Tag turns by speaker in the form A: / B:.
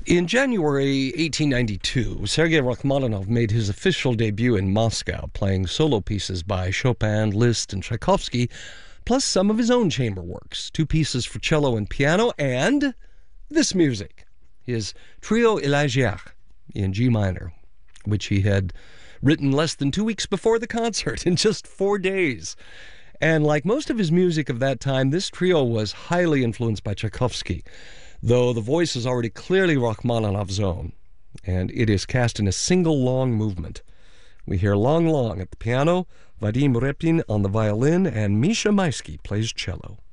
A: In January 1892, Sergei Rachmaninoff made his official debut in Moscow, playing solo pieces by Chopin, Liszt, and Tchaikovsky, plus some of his own chamber works, 2 pieces for cello and piano, and this music, his Trio Elegiac in G minor, which he had written less than 2 weeks before the concert in just 4 days. And like most of his music of that time, this trio was highly influenced by Tchaikovsky, though the voice is already clearly Rachmaninoff's own, and it is cast in a single long movement. We hear Long Long at the piano, Vadim Repin on the violin, and Misha Maisky plays cello.